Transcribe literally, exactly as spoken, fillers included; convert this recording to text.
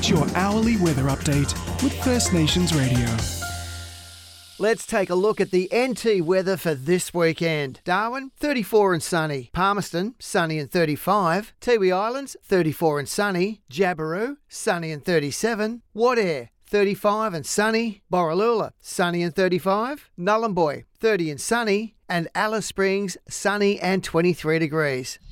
Get your hourly weather update with First Nations Radio. Let's take a look at the N T weather for this weekend. Darwin, thirty-four and sunny. Palmerston, sunny and thirty-five. Tiwi Islands, thirty-four and sunny. Jabiru, sunny and thirty-seven. Wadair, thirty-five and sunny. Borroloola, sunny and thirty-five. Nhulunbuy, thirty and sunny. And Alice Springs, sunny and twenty-three degrees.